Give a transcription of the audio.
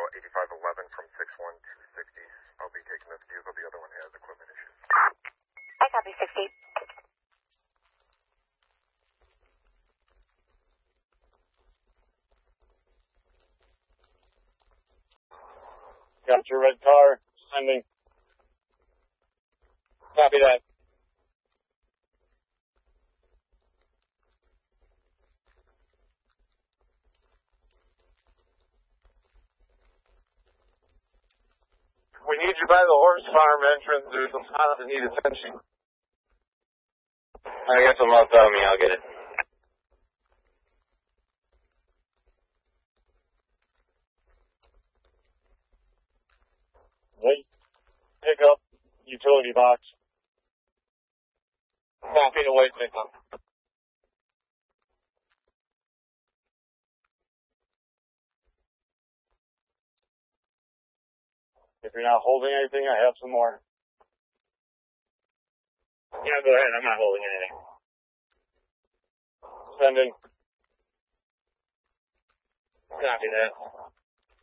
8511 from 61260. I'll be taking this vehicle. The other one has equipment issues. I copy 60. Got your red car. Sending. Copy that. We need you by the horse farm entrance. There's some spots that need attention. I got some left on me. I'll get it. Late pickup, utility box. Copy the white pickup. If you're not holding anything, I have some more. Yeah, go ahead. I'm not holding anything. Sending. Copy that.